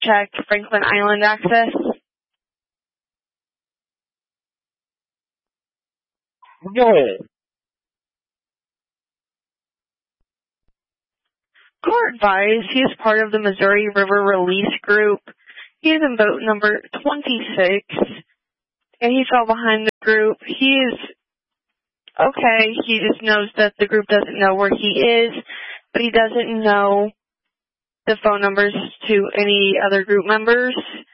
check Franklin Island access. Go ahead. Court advised he is part of the Missouri River Release Group. He is in boat number 26, and he fell behind the group. He is okay. He just knows that the group doesn't know where he is, but he doesn't know the phone numbers to any other group members.